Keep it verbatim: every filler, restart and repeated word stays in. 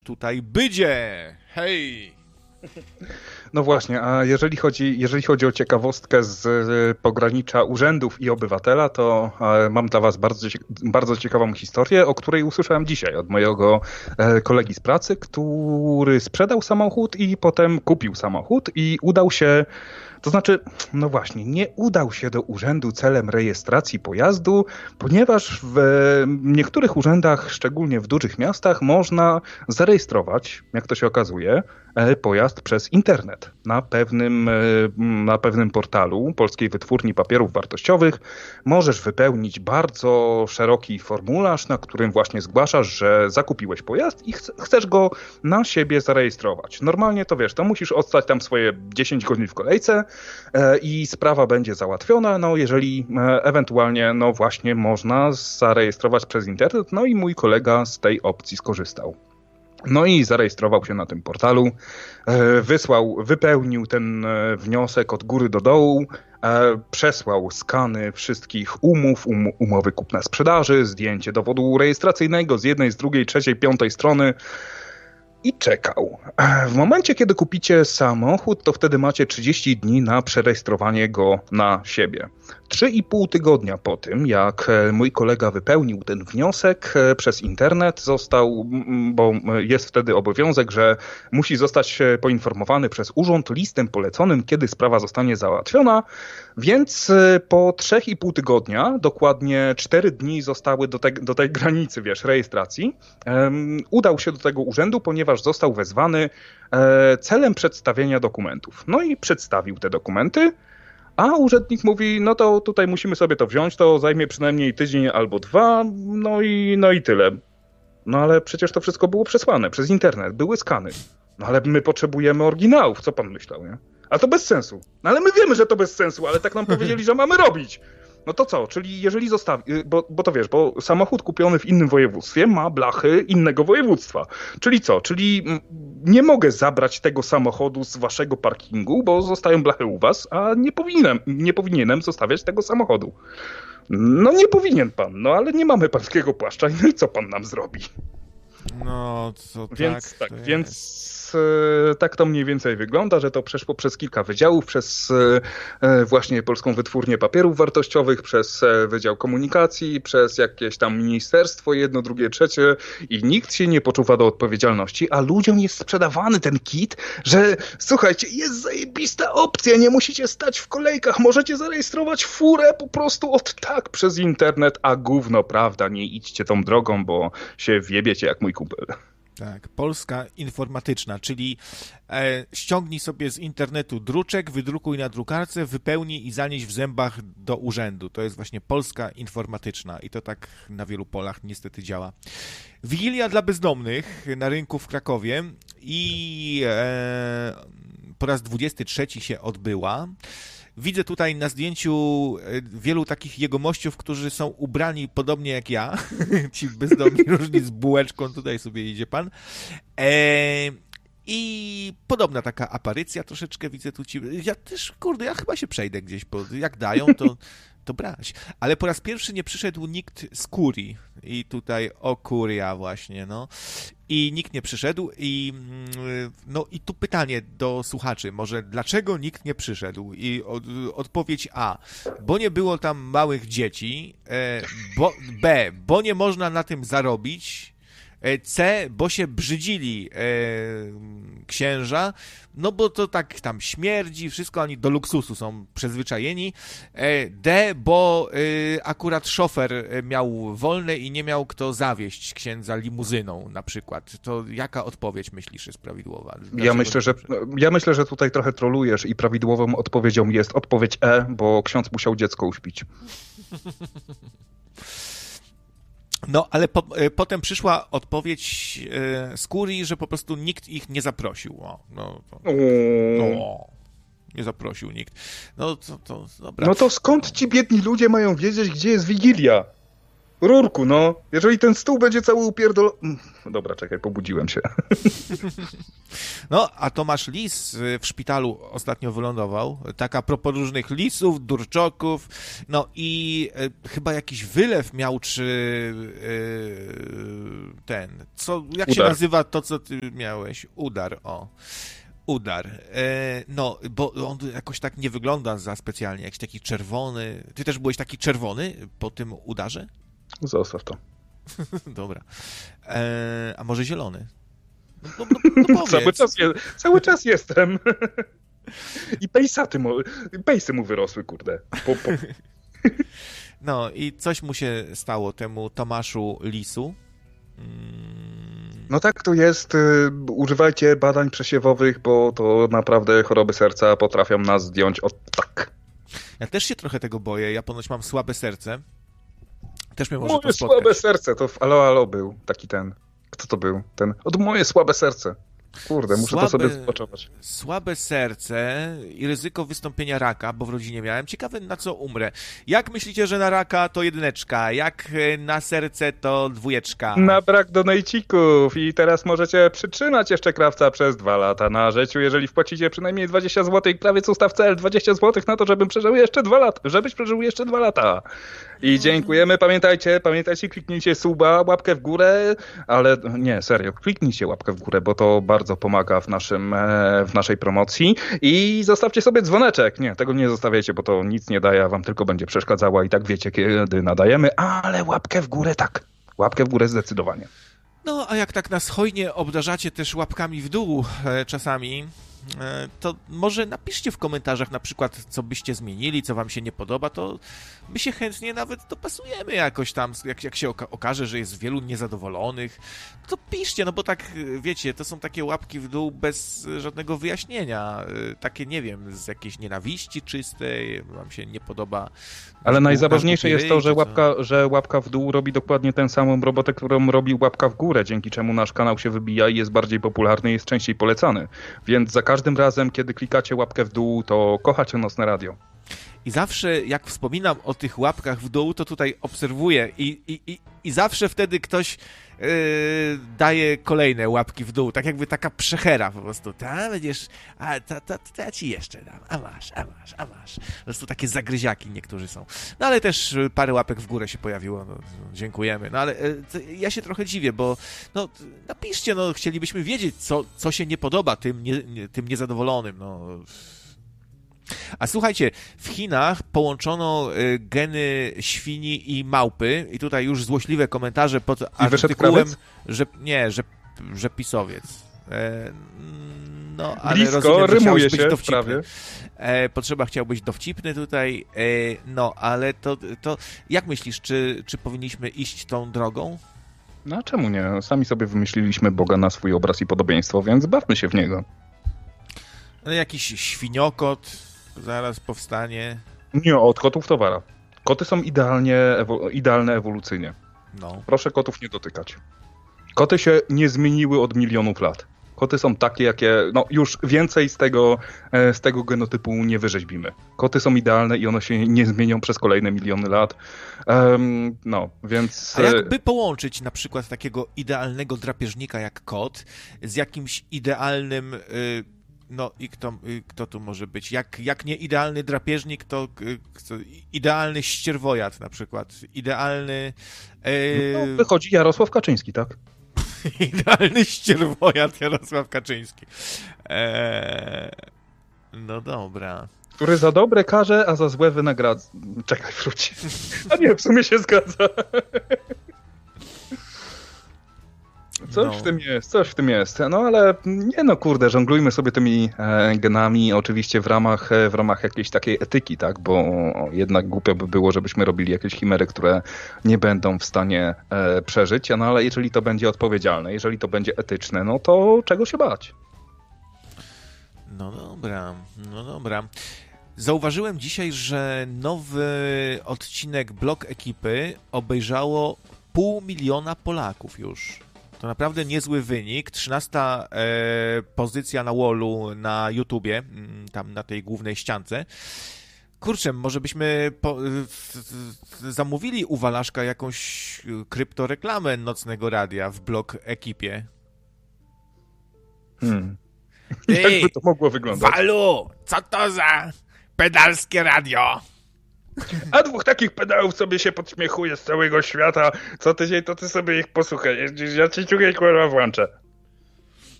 tutaj bydzie. Hej! No właśnie, a jeżeli chodzi, jeżeli chodzi o ciekawostkę z pogranicza urzędów i obywatela, to mam dla was bardzo, bardzo ciekawą historię, o której usłyszałem dzisiaj od mojego kolegi z pracy, który sprzedał samochód i potem kupił samochód i udał się, to znaczy, no właśnie, nie udał się do urzędu celem rejestracji pojazdu, ponieważ w niektórych urzędach, szczególnie w dużych miastach, można zarejestrować, jak to się okazuje, pojazd przez internet na pewnym, na pewnym portalu Polskiej Wytwórni Papierów Wartościowych. Możesz wypełnić bardzo szeroki formularz, na którym właśnie zgłaszasz, że zakupiłeś pojazd i chcesz go na siebie zarejestrować. Normalnie to wiesz, to musisz odstać tam swoje dziesięć godzin w kolejce i sprawa będzie załatwiona, no jeżeli ewentualnie, no właśnie można zarejestrować przez internet, no i mój kolega z tej opcji skorzystał. No i zarejestrował się na tym portalu, wysłał, wypełnił ten wniosek od góry do dołu, przesłał skany wszystkich umów, um, umowy kupna-sprzedaży, zdjęcie dowodu rejestracyjnego z jednej, z drugiej, trzeciej, piątej strony i czekał. W momencie, kiedy kupicie samochód, to wtedy macie trzydzieści dni na przerejestrowanie go na siebie. Trzy i pół tygodnia po tym, jak mój kolega wypełnił ten wniosek przez internet, został, bo jest wtedy obowiązek, że musi zostać poinformowany przez urząd listem poleconym, kiedy sprawa zostanie załatwiona, więc po trzech i pół tygodnia, dokładnie cztery dni zostały do, te, do tej granicy, wiesz, rejestracji, um, udał się do tego urzędu, ponieważ został wezwany e, celem przedstawienia dokumentów. No i przedstawił te dokumenty, a urzędnik mówi, no to tutaj musimy sobie to wziąć, to zajmie przynajmniej tydzień albo dwa, no i, no i tyle. No ale przecież to wszystko było przesłane przez internet, były skany. No ale my potrzebujemy oryginałów, co pan myślał, nie? A to bez sensu. No ale my wiemy, że to bez sensu, ale tak nam powiedzieli, że mamy robić. No to co? Czyli jeżeli zostawi, bo, bo to wiesz, bo samochód kupiony w innym województwie ma blachy innego województwa. Czyli co? Czyli nie mogę zabrać tego samochodu z waszego parkingu, bo zostają blachy u was, a nie powinienem, nie powinienem zostawiać tego samochodu. No nie powinien pan, no ale nie mamy pańskiego płaszcza, no i co pan nam zrobi? No, co więc, tak, tak, więc tak to mniej więcej wygląda, że to przeszło przez kilka wydziałów, przez właśnie Polską Wytwórnię Papierów Wartościowych, przez Wydział Komunikacji, przez jakieś tam ministerstwo, jedno, drugie, trzecie i nikt się nie poczuwa do odpowiedzialności, a ludziom jest sprzedawany ten kit, że słuchajcie, jest zajebista opcja, nie musicie stać w kolejkach, możecie zarejestrować furę po prostu od tak przez internet, a gówno, prawda, nie idźcie tą drogą, bo się wjebiecie jak mój kumpel. Tak, Polska informatyczna, czyli e, ściągnij sobie z internetu druczek, wydrukuj na drukarce, wypełnij i zanieś w zębach do urzędu. To jest właśnie Polska informatyczna i to tak na wielu polach niestety działa. Wigilia dla bezdomnych na rynku w Krakowie i e, po raz dwudziesty trzeci się odbyła. Widzę tutaj na zdjęciu wielu takich jegomościów, którzy są ubrani podobnie jak ja. Ci bezdomni różni z bułeczką, tutaj sobie idzie pan. Eee, I podobna taka aparycja troszeczkę widzę tu ci. Ja też, kurde, ja chyba się przejdę gdzieś, bo jak dają, to, to brać. Ale po raz pierwszy nie przyszedł nikt z kurii. I tutaj o kuria właśnie, no. I nikt nie przyszedł i no i tu pytanie do słuchaczy, może dlaczego nikt nie przyszedł? I od, odpowiedź A, bo nie było tam małych dzieci, e, bo, B, bo nie można na tym zarobić, e, C, bo się brzydzili e, księża, no bo to tak tam śmierdzi, wszystko, oni do luksusu są przyzwyczajeni, e, D, bo e, akurat szofer miał wolne i nie miał kto zawieźć księdza limuzyną na przykład. To jaka odpowiedź myślisz jest prawidłowa? Ja myślę, że, ja myślę, że tutaj trochę trolujesz i prawidłową odpowiedzią jest odpowiedź E, bo ksiądz musiał dziecko uśpić. No, ale po, potem przyszła odpowiedź e, z kurii, że po prostu nikt ich nie zaprosił. O, no, to, no, nie zaprosił nikt. No to, to dobra. No to skąd ci biedni ludzie mają wiedzieć, gdzie jest Wigilia? Rurku, no. Jeżeli ten stół będzie cały upierdol... Dobra, czekaj, pobudziłem się. No, a Tomasz Lis w szpitalu ostatnio wylądował. Tak a propos różnych lisów, durczoków. No i e, chyba jakiś wylew miał, czy e, ten... Co, jak Udar. się nazywa to, co ty miałeś? Udar, o. Udar. E, no, bo on jakoś tak nie wygląda za specjalnie, jakiś taki czerwony. Ty też byłeś taki czerwony po tym udarze? Zostaw to. Dobra. E, a może zielony? No, no, no, no cały, czas je, cały czas jestem. I pejsaty mu, pejsy mu wyrosły, kurde. Po, po. No i coś mu się stało temu Tomaszu Lisu. Mm. No tak to jest. Używajcie badań przesiewowych, bo to naprawdę choroby serca potrafią nas zdjąć od tak. Ja też się trochę tego boję. Ja ponoć mam słabe serce. Też mnie może Moje to spotkać. słabe serce, to w Alo Alo był taki ten. Kto to był? Ten. Od moje słabe serce. Kurde, muszę Słabe, to sobie zboczować. Słabe serce i ryzyko wystąpienia raka, bo w rodzinie miałem. Ciekawe, na co umrę. Jak myślicie, że na raka to jedyneczka? Jak na serce to dwójeczka? Na brak donejcików i teraz możecie przytrzymać jeszcze krawca przez dwa lata na życiu, jeżeli wpłacicie przynajmniej dwadzieścia złotych, krawiec ustaw cel dwadzieścia złotych na to, żebym przeżył jeszcze dwa lata, żebyś przeżył jeszcze dwa lata. I dziękujemy, pamiętajcie, pamiętajcie, kliknijcie suba, łapkę w górę, ale nie, serio, kliknijcie łapkę w górę, bo to bardzo pomaga w naszym, w naszej promocji i zostawcie sobie dzwoneczek. Nie, tego nie zostawiajcie, bo to nic nie daje, a wam tylko będzie przeszkadzała i tak wiecie, kiedy nadajemy, ale łapkę w górę tak, łapkę w górę zdecydowanie. No, a jak tak nas hojnie obdarzacie też łapkami w dół e, czasami, e, to może napiszcie w komentarzach na przykład, co byście zmienili, co wam się nie podoba, to my się chętnie nawet dopasujemy jakoś tam, jak, jak się oka- okaże, że jest wielu niezadowolonych, to piszcie, no bo tak, wiecie, to są takie łapki w dół bez żadnego wyjaśnienia, e, takie, nie wiem, z jakiejś nienawiści czystej, wam się nie podoba. Ale najzabawniejsze jest to, że ryj, łapka, że łapka w dół robi dokładnie tę samą robotę, którą robi łapka w górę, dzięki czemu nasz kanał się wybija i jest bardziej popularny, jest częściej polecany. Więc za każdym razem, kiedy klikacie łapkę w dół, to kochacie Nocne Radio. I zawsze, jak wspominam o tych łapkach w dół, to tutaj obserwuję i, i, i, i zawsze wtedy ktoś yy, daje kolejne łapki w dół, tak jakby taka przechera po prostu. Ta będziesz, a to, to, to ja ci jeszcze dam, a masz, a masz, a masz. Po prostu takie zagryziaki niektórzy są. No ale też parę łapek w górę się pojawiło, no, dziękujemy. No ale yy, ja się trochę dziwię, bo no napiszcie, no chcielibyśmy wiedzieć, co, co się nie podoba tym, nie, nie, tym niezadowolonym, no. A słuchajcie, w Chinach połączono geny świni i małpy i tutaj już złośliwe komentarze pod artykułem, że nie, że, że pisowiec. E, no, ale blisko, rozumiem, że rymuje być się dowcipny. prawie. E, potrzeba chciał być dowcipny tutaj, e, no, ale to, to jak myślisz, czy, czy powinniśmy iść tą drogą? No a czemu nie? Sami sobie wymyśliliśmy Boga na swój obraz i podobieństwo, więc bawmy się w niego. No, jakiś świniokot zaraz powstanie. Nie, od kotów to wara. Koty są idealnie, ewo- idealne ewolucyjnie. No. Proszę kotów nie dotykać. Koty się nie zmieniły od milionów lat. Koty są takie, jakie... No już więcej z tego, z tego genotypu nie wyrzeźbimy. Koty są idealne i one się nie zmienią przez kolejne miliony lat. Um, no, więc... A jakby połączyć na przykład takiego idealnego drapieżnika jak kot z jakimś idealnym... Yy... No i kto, kto tu może być? Jak, jak nie idealny drapieżnik, to kto, idealny ścierwojad na przykład. Idealny... Yy... No, wychodzi Jarosław Kaczyński, tak? Idealny ścierwojad Jarosław Kaczyński. Eee... No dobra. Który za dobre karze, a za złe wynagradza. Czekaj, wróć. A nie, w sumie się zgadza. Coś no. w tym jest, coś w tym jest. No ale nie no kurde, żonglujmy sobie tymi e, genami, oczywiście w ramach, e, w ramach jakiejś takiej etyki, tak, bo jednak głupio by było, żebyśmy robili jakieś chimery, które nie będą w stanie e, przeżyć, no ale jeżeli to będzie odpowiedzialne, jeżeli to będzie etyczne, no to czego się bać? No dobra, no dobra. Zauważyłem dzisiaj, że nowy odcinek Blog Ekipy obejrzało pół miliona Polaków już. To naprawdę niezły wynik. trzynasta e, pozycja na wallu na YouTubie, tam na tej głównej ściance. Kurczę, może byśmy po, zamówili u Walaszka jakąś kryptoreklamę Nocnego Radia w blog Ekipie. Hmm. Jakby to mogło wyglądać? Walu, co to za pedalskie radio? A dwóch takich pedałów sobie się podśmiechuje z całego świata. Co tydzień to ty sobie ich posłuchaj. Ja ci ciuchaj kurwa włączę.